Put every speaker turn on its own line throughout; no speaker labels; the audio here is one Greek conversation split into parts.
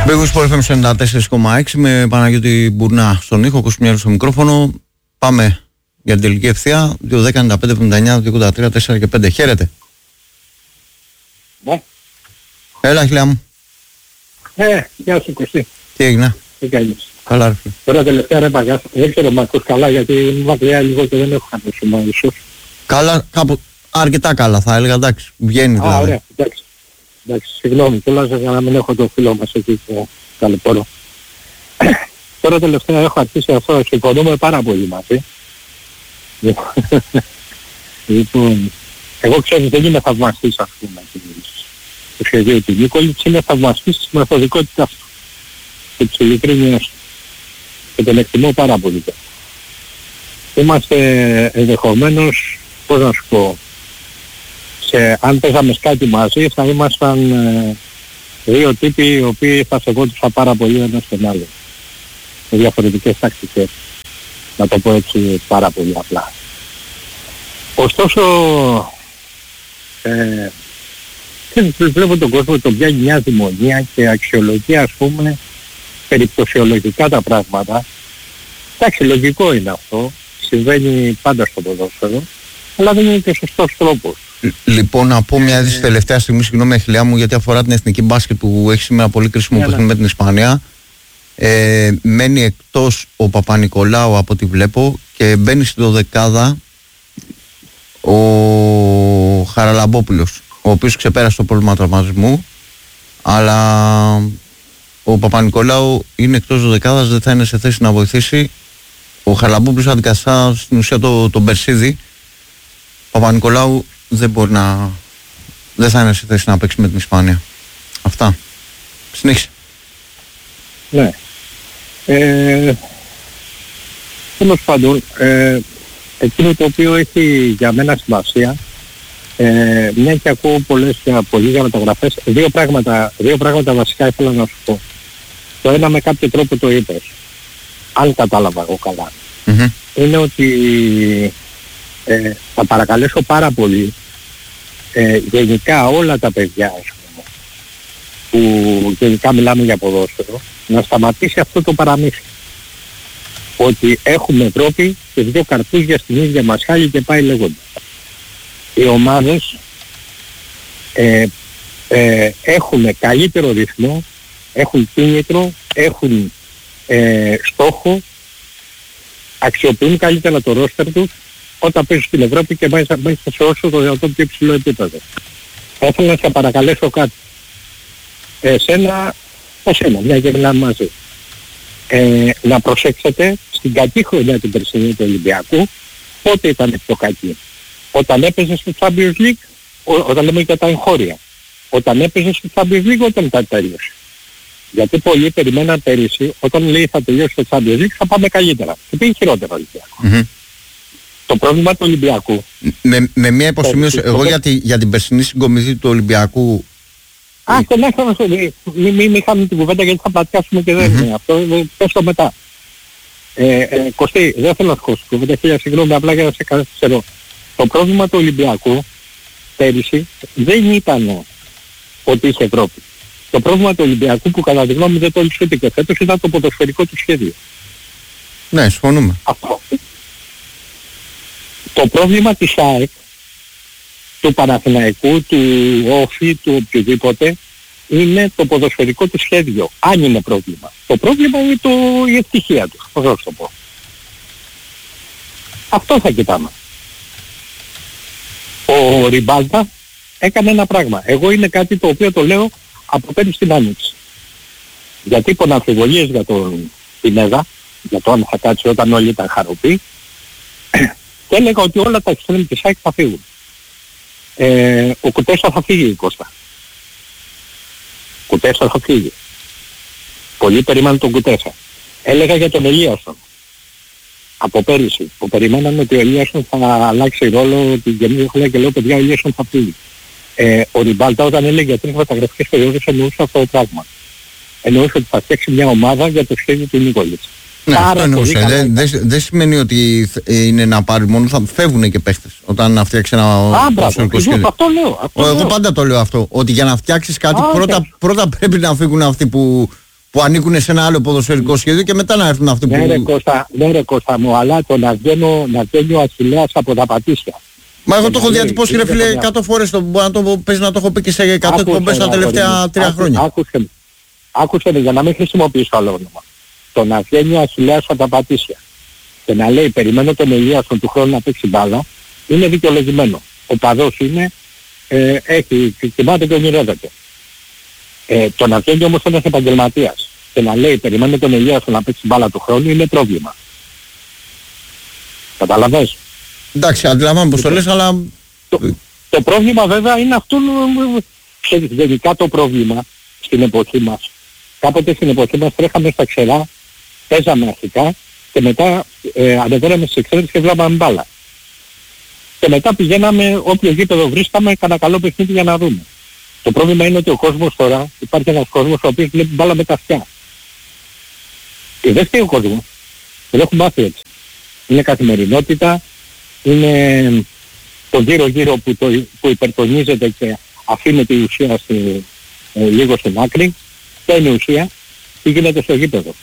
Μπήγους Sport FM 94,6 με Παναγιώτη Μπουρνά στον ήχο, Κοσμιέρου στο μικρόφωνο. Πάμε για την τελική ευθεία. 2-10-95-79-283-4 και 5. Χαίρετε.
Ναι.
Έλα, χιλιά μου.
Γεια σου Κωστή.
Τι έγινε?
Τι κάνεις?
Καλά, ρε φίλε.
Τώρα τελευταία ρε παγιά, δεν ξέρω μ' ακούς καλά γιατί είμαι μακριά λίγο και δεν έχω χαμηλωσιμό ίσως.
Καλά, κάπου αρκετά καλά θα έλεγα, εντάξει, βγαίνει δηλαδή.
Ωραία, εντάξει. Εντάξει, συγγνώμη, τουλάχιστον για να μην έχω το φίλο μας εκεί που ταλαιπωρώ. Τώρα τελευταία έχω αρχίσει αυτό, συμφωνούμε πάρα πολύ μαζί. Λοιπόν, εγώ ξέρω δεν είμαι θαυμαστής ας πούμε του σχεδίου του Νίκολιτς, είμαι θαυμαστής της μεθοδικότητας του και της ειλικρίνειας του και τον εκτιμώ πάρα πολύ. Είμαστε ενδεχομένως, πώς να σου πω, αν παίζαμε σκάκι μαζί θα ήμασταν δύο τύποι οι οποίοι θα σεβόντουσαν πάρα πολύ ένας τον άλλο. Με διαφορετικές τακτικές. Να το πω έτσι πάρα πολύ απλά. Ωστόσο, βλέπω τον κόσμο τον πιάνει μια δημονία και αξιολογεί ας πούμε περιπτωσιολογικά τα πράγματα. Εντάξει, λογικό είναι αυτό. Συμβαίνει πάντα στο ποδόσφαιρο. Αλλά δεν είναι και σωστός τρόπος.
Λοιπόν, να πω μια είδηση τελευταία στιγμή, συγγνώμη χιλιά μου, γιατί αφορά την εθνική μπάσκετ που έχει σήμερα πολύ κρίσιμο παιχνίδι με την Ισπανία. Μένει εκτός ο Παπα-Νικολάου από ό,τι βλέπω και μπαίνει στη δωδεκάδα ο Χαραλαμπόπουλος, ο οποίος ξεπέρασε το πρόβλημα τραυματισμού, αλλά ο Παπα-Νικολάου είναι εκτός δωδεκάδας, δεν θα είναι σε θέση να βοηθήσει. Ο Χαραλαμπόπουλος αντικαταστά στην ουσία τον Περσίδη. Ο Παπα-Νικολάου δεν θα είναι σε θέση να παίξει με την Ισπανία. Αυτά. Συνέχισε.
Ναι. Τέλος πάντων, εκείνο το οποίο έχει για μένα σημασία, μια και ακούω πολλές για μεταγραφές, δύο πράγματα βασικά ήθελα να σου πω. Το ένα με κάποιο τρόπο το είπες, αν κατάλαβα εγώ καλά. Είναι ότι θα παρακαλέσω πάρα πολύ γενικά όλα τα παιδιά που γενικά μιλάμε για ποδόσφαιρο να σταματήσει αυτό το παραμύθι. Ότι έχουμε Ευρώπη και δύο καρπούζια στην ίδια μασχάλη και πάει λέγοντας. Οι ομάδες έχουν καλύτερο ρυθμό, έχουν κίνητρο, έχουν στόχο, αξιοποιούν καλύτερα το ρόστερ τους όταν παίζουν στην Ευρώπη και μέσα σε όσο το δυνατόν πιο υψηλό επίπεδο. Θα ήθελα να σε παρακαλέσω κάτι. Εσένα, μια και μιλάμε μαζί. Να προσέξετε στην κακή χρονιά την περσινή του Ολυμπιακού, πότε ήταν πιο κακή? Όταν έπαιζε στο Champions League, όταν λέμε για τα εγχώρια. Όταν έπαιζε στο Champions League, όταν τα τέλειωσε. Γιατί πολλοί περιμέναν πέρυσι, όταν λέει θα τελειώσει το Champions League, θα πάμε καλύτερα. Και πήγε χειρότερα ο Ολυμπιακός. Το πρόβλημα του Ολυμπιακού...
Με μια υποσημείωση, εγώ για την περσινή συγκομιδή του Ολυμπιακού...
Μην είχαμε την κουβέντα γιατί θα πλατιάσουμε και δεν είναι αυτό, πες το μετά. Κωστή, δεν θέλω να σχώσω κουβέντα, χίλια συγγνώμη, απλά για να σε καθυστερώ. Το πρόβλημα του Ολυμπιακού πέρυσι δεν ήταν ότι είχε Ευρώπη. Το πρόβλημα του Ολυμπιακού που κατά τη γνώμη μου δεν το έλυσε ούτε και φέτος ήταν το ποδοσφαιρικό του σχέδιο.
Ναι, συμφωνούμε.
Αυτό. Το πρόβλημα της ΑΕΚ, του Παναθηναϊκού, του Όφη, του οποιοδήποτε, είναι το ποδοσφαιρικό του σχέδιο. Αν είναι πρόβλημα. Το πρόβλημα είναι η ευτυχία του. Πώς θα το πω. Αυτό θα κοιτάμε. Ο Ριμπάλτα έκανε ένα πράγμα. Εγώ είναι κάτι το οποίο το λέω από πέρυσι στην Άνοιξη. Γιατί υπό αμφιβολίες για τον Πινέδα, για το αν θα κάτσει όταν όλοι ήταν χαροποί, και έλεγα ότι όλα τα εξτρέμ της ΑΕΚ θα φύγουν. Ο Κουτέσσα θα φύγει, Κώστα. Κουτέσσα θα φύγει. Πολλοί περιμένουν τον Κουτέσσα. Έλεγα για τον Ελίασον. Από πέρυσι που περιμέναμε ότι ο Ελίασον θα αλλάξει ρόλο την καινούργια χρονιά και λέω παιδιά ο Ελίασον θα φύγει. Ο Ριμπάλτα όταν έλεγε για 3 μεταγραφικές περιόδους εννοούσε αυτό το πράγμα. Εννοούσε ότι θα φτιάξει μια ομάδα για το σχέδιο του Νίκολιτς.
Ναι, αυτό εννοούσε. Δεν σημαίνει ότι είναι να πάρει μόνο, θα φεύγουν και παίχτες όταν φτιάξει ένα προσωπικό σχέδιο.
Αυτό λέω.
Εγώ πάντα το λέω αυτό. Ότι για να φτιάξεις κάτι, πρώτα πρέπει να φύγουν αυτοί που που ανήκουν σε ένα άλλο ποδοσφαιρικό σχέδιο και μετά να έρθουν αυτοί που...
Ναι ρε Κώστα μου, αλλά το να βγαίνει ο Αχιλλέας από τα Πατήσια.
Μα εγώ το έχω διατυπώσει ρε φίλε 100 φορές, μπορεί να το πες, να το έχω πει και σε 100 εκπομπές τα τελευταία 3 χρόνια.
Άκουσε με, για να μην χρησιμοποιήσω άλλο όνομα. Το να βγαίνει ο Αχιλλέας από τα Πατήσια και να λέει περιμένω τον Ηλίασον του χρόνου να παίξει μπάλα, είναι δικαιολογημένο. Ο παδός είναι, κοιμάται και ονειρεύεται. Το να βγαίνει όμως ένας επαγγελματίας και να λέει περιμένω τον Ηλίασον να παίξει μπάλα του χρόνου είναι πρόβλημα. Καταλαβες?
Εντάξει, αντιλαμβάνομαι πως το λες, αλλά...
Το πρόβλημα βέβαια είναι αυτό, γενικά το πρόβλημα στην εποχή μας. Κάποτε στην εποχή μας τρέχαμε στα ξερά, παίζαμε αρχικά και μετά ανεβαίναμε στις εξέδρες και βλέπαμε μπάλα. Και μετά πηγαίναμε όποιο γήπεδο βρίσκαμε, κανένα καλό παιχνίδι για να δούμε. Το πρόβλημα είναι ότι ο κόσμος τώρα, υπάρχει ένας κόσμος ο οποίος βλέπει μπάλα με τα αυτιά. Και δεν φταίει ο κόσμος. Δεν έχουν μάθει έτσι. Είναι καθημερινότητα, είναι το γύρω-γύρω που υπερτονίζεται και αφήνει τη ουσία λίγο στην άκρη. Ποια είναι η ουσία? Τι γίνεται στο γήπεδο?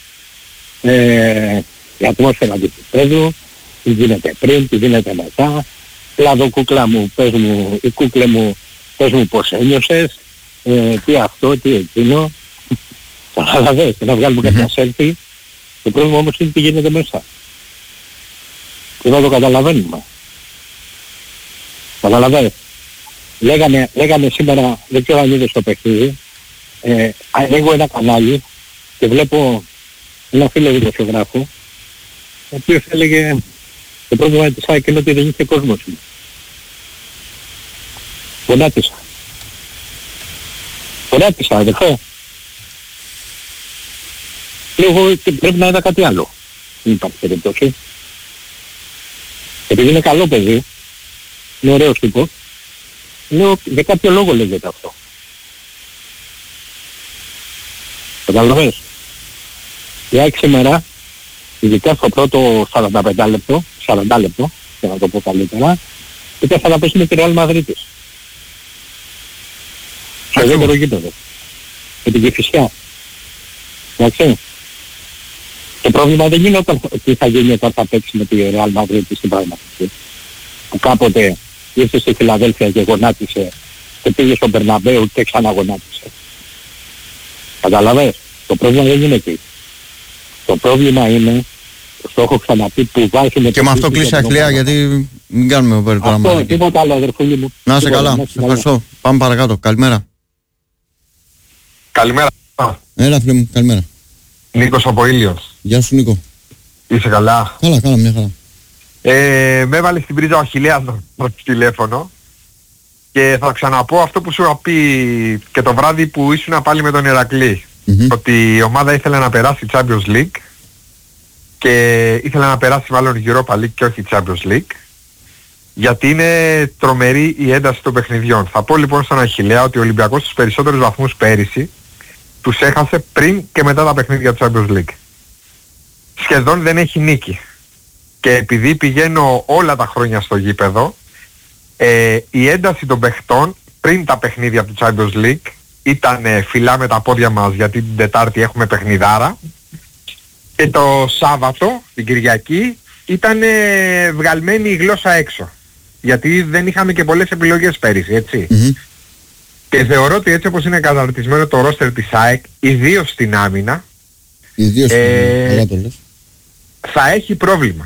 Η ατμόσφαιρα του γήπεδου, τι γίνεται πριν, τι γίνεται μετά. Λάδω κούκλα μου, πες μου, η κούκλε μου, πες μου πώς ένιωσες, τι αυτό, τι εκείνο. Καταλαβαίνεις, να βγάλουμε κάποια selfie. Το πρόβλημα όμως είναι τι γίνεται μέσα. Και δεν το καταλαβαίνουμε. Καταλαβαίνεις. Λέγαμε σήμερα, δεν ξέρω αν είδες το παιχνίδι, ανοίγω ένα κανάλι και βλέπω ένα φίλο δημοσιογράφο, ο οποίος έλεγε το πρόβλημα της ΑΕΚ είναι ότι δεν είχε κόσμο σήμερα. Φωνάτισα, αδερφέ. Λέω πρέπει να είδα κάτι άλλο. Δεν υπάρχει περίπτωση. Επειδή είναι καλό παιδί, είναι ωραίος τύπος, λέω για κάποιο λόγο λέγεται αυτό. Καταλαβαίνεις. Η ΑΕΚ σήμερα, ειδικά στο πρώτο 45 λεπτό, για να το πω καλύτερα, ήταν σαν να πέσει με τη Real Μαδρίτης. Στο δεύτερο γήπεδο. Με την Κηφισιά. Εντάξει. Το πρόβλημα δεν είναι τι θα γίνει όταν θα παίξει με τη Real Μαδρίτη στην πραγματική. Που κάποτε ήρθε στη Φιλαδέλφια και γονάτισε και πήγε στον Μπερναμπέου και ξαναγονάτισε. Καταλαβες. Το πρόβλημα δεν είναι εκεί. Το πρόβλημα είναι, το έχω ξαναπεί, που βάζουμε...
Και με αυτό κλείσει Αχιλλέα, γιατί μην κάνουμε over τώρα μαζί.
Αυτό, τίποτα άλλο αδερφούλη μου.
Να είσαι καλά, σε ευχαριστώ. Πάμε παρακάτω, καλημέρα.
Καλημέρα.
Έλα φίλε μου, καλημέρα.
Νίκος από Ήλιος.
Γεια σου Νίκο.
Είσαι καλά?
Καλά, μια χαρά.
Με έβαλε στην πρίζα ο Αχιλλέας το τηλέφωνο και θα ξαναπώ αυτό που σου είχα πει και το βράδυ που ήσουν πάλι με τον Ηρακλή. Ότι η ομάδα ήθελε να περάσει Champions League και ήθελε να περάσει μάλλον Europa League και όχι Champions League, γιατί είναι τρομερή η ένταση των παιχνιδιών. Θα πω λοιπόν στον Αχιλλέα ότι ο Ολυμπιακός στους περισσότερους βαθμούς πέρυσι τους έχασε πριν και μετά τα παιχνίδια του Champions League. Σχεδόν δεν έχει νίκη. Και επειδή πηγαίνω όλα τα χρόνια στο γήπεδο, η ένταση των παιχτών πριν τα παιχνίδια του Champions League ήταν φυλάμε τα πόδια μας γιατί την Τετάρτη έχουμε παιχνιδάρα, και το Σάββατο, την Κυριακή, ήταν βγαλμένη η γλώσσα έξω. Γιατί δεν είχαμε και πολλές επιλογές πέρυσι, έτσι. Και θεωρώ ότι έτσι όπως είναι καταρτισμένο το ρόστερ της ΑΕΚ, ιδίως στην άμυνα, θα έχει πρόβλημα.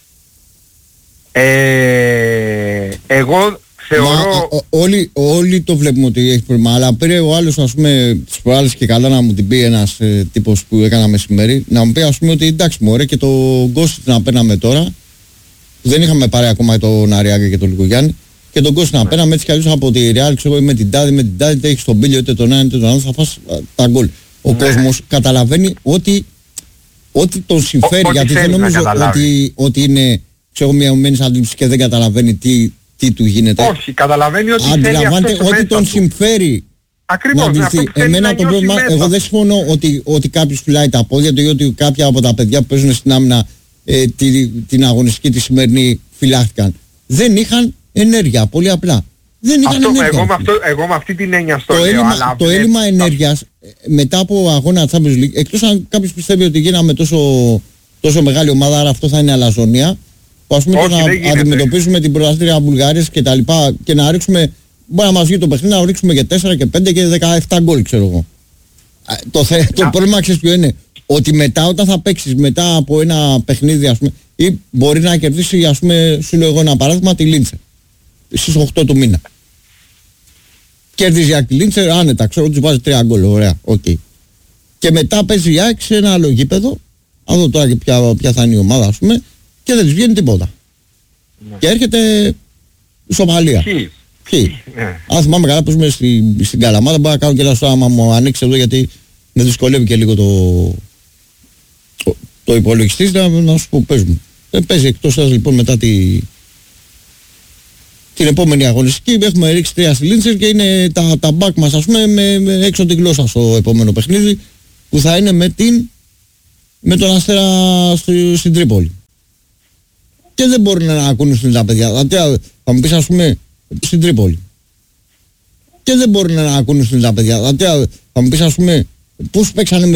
Εγώ θεωρώ...
Όλοι το βλέπουμε ότι έχει πρόβλημα, αλλά πήρε ο άλλος, ας πούμε, τις προάλλες και καλά να μου την πει ένας τύπος που έκανα μεσημέρι, να μου πει, ας πούμε, ότι εντάξει μωρέ, και το γκόσιτ να παίρναμε τώρα, δεν είχαμε πάρει ακόμα τον Αριάγκα και τον Λικογιάννη, και τον γκόσιτ να παίρναμε έτσι κι αλλιώς από τη Real, ξέρω, με την Τάδη, είτε έχεις τον Μπίλιο, είτε τον ένα, είτε τον άλλο, θα φας τα γκολ. Ο κόσμος καταλαβαίνει ότι τον συμφέρει, γιατί δεν νομίζω ότι είναι, ξέρω, μια ομένης αντίληψη και δεν καταλαβαίνει τι του γίνεται.
Όχι, καταλαβαίνει ότι
αντιλαμβάνεται ότι τον συμφέρει.
Ακριβώς,
να αντιληφθεί. Εμένα το πρόβλημα, εγώ δεν συμφωνώ ότι κάποιος φυλάει τα πόδια του ή ότι κάποια από τα παιδιά που παίζουν στην άμυνα την αγωνιστική τη σημερινή φυλάχτηκαν. Δεν είχαν ενέργεια, πολύ απλά. δεν είχαν ενέργεια.
Εγώ με αυτή την έννοια στο λέω.
Το έλλειμμα ενέργειας μετά από αγώνα Champions League, εκτός αν κάποιος πιστεύει ότι γίναμε τόσο μεγάλη ομάδα, άρα αυτό θα είναι αλαζονία, που ας πούμε να αντιμετωπίσουμε την πρωταθλήτρια Βουλγαρίας και τα λοιπά και να ρίξουμε, μπορεί να μας βγει το παιχνίδι να ρίξουμε και 4 και 5 και 17 γκολ, ξέρω εγώ. Το πρόβλημα ξέρεις ποιο είναι, ότι μετά όταν θα παίξεις μετά από ένα παιχνίδι, ας πούμε, ή μπορεί να κερδίσει, ας πούμε, σου λέω εγώ ένα παράδειγμα, τη Λίντσερ στις 8 του μήνα. Κερδίζει τη Λίντσερ, άνετα, ξέρω ότι τους βάζει 3 γκολ, ωραία, οκ. Και μετά παίζει η ΑΕΚ σε ένα άλλο γήπεδο, να δω τώρα και ποια θα είναι η ομάδα, ας πούμε, και δεν της βγαίνει τίποτα. Ναι. Και έρχεται ισοπαλία. Αν θυμάμαι καλά, που είμαι στην Καλαμάτα, μπορώ να κάνω και ένα σώμα, άμα μου ανοίξει εδώ, γιατί με δυσκολεύει και λίγο το υπολογιστής, να σου πω, παίζουμε. Παίζει εκτός σας λοιπόν μετά την επόμενη αγωνιστική, έχουμε ρίξει 3 στη Λίντσερ και είναι τα μπακ μας, ας πούμε, με έξω την γλώσσα στο επόμενο παιχνίδι, που θα είναι με τον Αστέρα στην Τρίπολη. Και δεν μπορεί να ακουνήσουν τα παιδιά. Θα μου πεις, ας πούμε, στην Τρίπολη. Και δεν μπορεί να ακουνήσουν τα παιδιά. Θα μου πεις, ας πούμε, πώς παίξανε